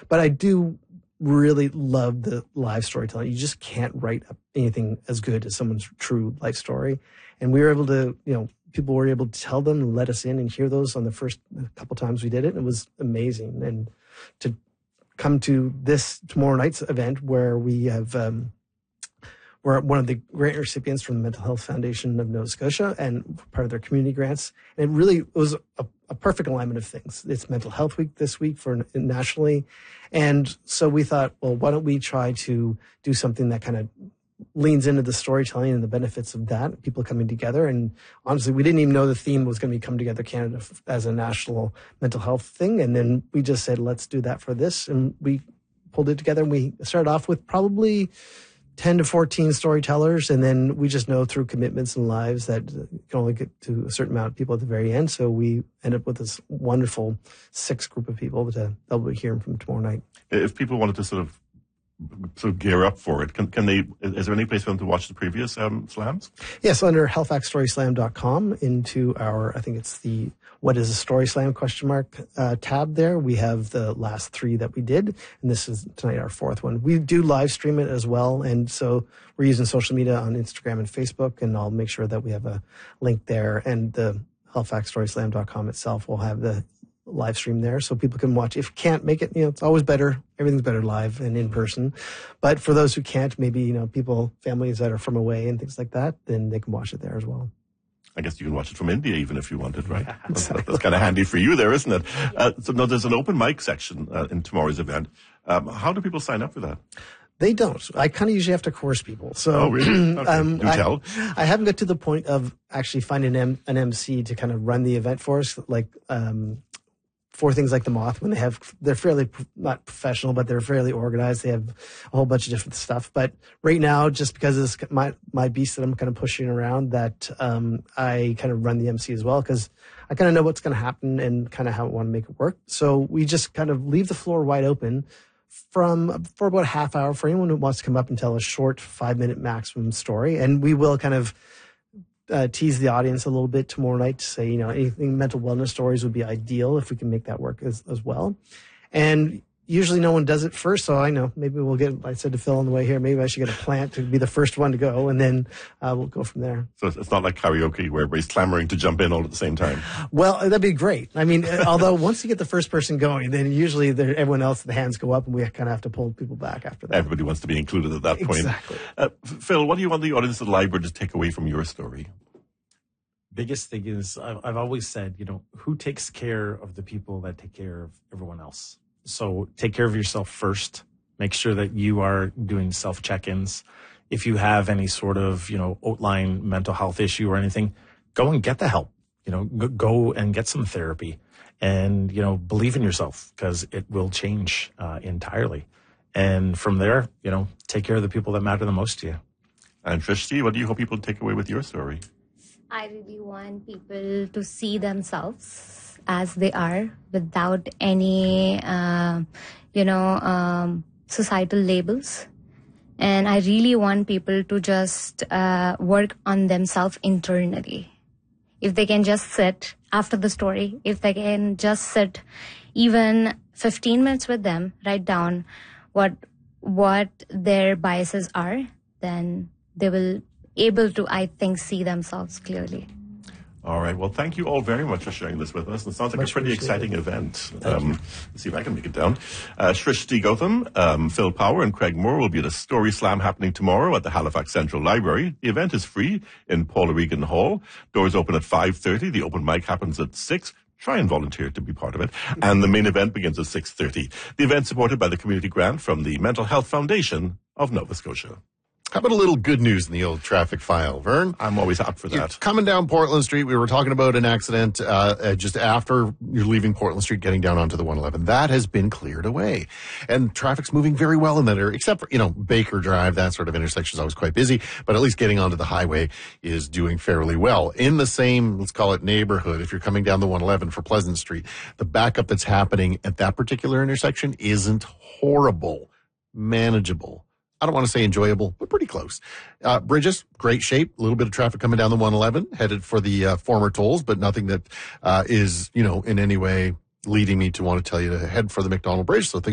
But I do really love the live storytelling. You just can't write anything as good as someone's true life story. And we were able to, people were able to tell them and let us in and hear those on the first couple times we did it. It was amazing. And to come to this tomorrow night's event where we have, we're one of the grant recipients from the Mental Health Foundation of Nova Scotia and part of their community grants. And it really was a perfect alignment of things. It's Mental Health Week this week for nationally. And so we thought, well, why don't we try to do something that kind of leans into the storytelling and the benefits of that, people coming together. And honestly, we didn't even know the theme was going to be Come Together Canada as a national mental health thing. And then we just said, let's do that for this. And we pulled it together. And we started off with probably 10 to 14 storytellers. And then we just know through commitments and lives that you can only get to a certain amount of people at the very end. So we end up with this wonderful 6 group of people that they'll be hearing from tomorrow night. If people wanted to sort of gear up for it, can they, is there any place for them to watch the previous slams? Yes, under halifaxstoryslam.com into our, I think it's the What is a Story Slam ? Tab there. We have the last 3 that we did, and this is tonight our 4th one. We do live stream it as well, and so we're using social media on Instagram and Facebook, and I'll make sure that we have a link there, and the halifaxstoryslam.com itself will have the live stream there so people can watch. If you can't make it, it's always better. Everything's better live and in person. But for those who can't, maybe, people, families that are from away and things like that, then they can watch it there as well. I guess you can watch it from India even if you wanted, right? Exactly. That's kind of handy for you there, isn't it? So now there's an open mic section in tomorrow's event. How do people sign up for that? They don't. I kind of usually have to course people. So, really? Okay. Do tell. I haven't got to the point of actually finding an MC to kind of run the event for us, like for things like the Moth, when they're fairly, not professional, but they're fairly organized. They have a whole bunch of different stuff. But right now, just because it's my beast that I'm kind of pushing around, that I kind of run the MC as well, because I kind of know what's going to happen and kind of how I want to make it work. So we just kind of leave the floor wide open for about a half hour for anyone who wants to come up and tell a short 5-minute maximum story. And we will kind of tease the audience a little bit tomorrow night to say, anything mental wellness stories would be ideal if we can make that work as well. And usually no one does it first, so I know maybe we'll get, I said to Phil on the way here, maybe I should get a plant to be the first one to go, and then we'll go from there. So it's not like karaoke where everybody's clamoring to jump in all at the same time. Well, that'd be great. I mean, although once you get the first person going, then usually everyone else, the hands go up, and we kind of have to pull people back after that. Everybody wants to be included at that point. Exactly. Phil, what do you want the audience at the library to take away from your story? Biggest thing is, I've always said, who takes care of the people that take care of everyone else? So take care of yourself first. Make sure that you are doing self-check-ins. If you have any sort of, outline mental health issue or anything, go and get the help. Go and get some therapy, and, believe in yourself, because it will change entirely. And from there, take care of the people that matter the most to you. And Shrishti, what do you hope people take away with your story? I really want people to see themselves as they are without any, societal labels. And I really want people to just work on themselves internally. If they can just sit after the story, if they can just sit even 15 minutes with them, write down what their biases are, then they will able to, I think, see themselves clearly. All right. Well, thank you all very much for sharing this with us. It sounds like a pretty exciting event. Let's see if I can make it down. Shrishti Gautam, Phil Power, and Craig Moore will be at a story slam happening tomorrow at the Halifax Central Library. The event is free in Paul O'Regan Hall. Doors open at 5:30. The open mic happens at 6. Try and volunteer to be part of it. And the main event begins at 6:30. The event supported by the community grant from the Mental Health Foundation of Nova Scotia. How about a little good news in the old traffic file, Vern? I'm always up for that. You're coming down Portland Street, we were talking about an accident just after you're leaving Portland Street, getting down onto the 111. That has been cleared away. And traffic's moving very well in that area, except for, Baker Drive, that sort of intersection is always quite busy. But at least getting onto the highway is doing fairly well. In the same, let's call it neighborhood, if you're coming down the 111 for Pleasant Street, the backup that's happening at that particular intersection isn't horrible, manageable. I don't want to say enjoyable, but pretty close. Bridges, great shape. A little bit of traffic coming down the 111, headed for the former tolls, but nothing that is, in any way leading me to want to tell you to head for the McDonald Bridge. So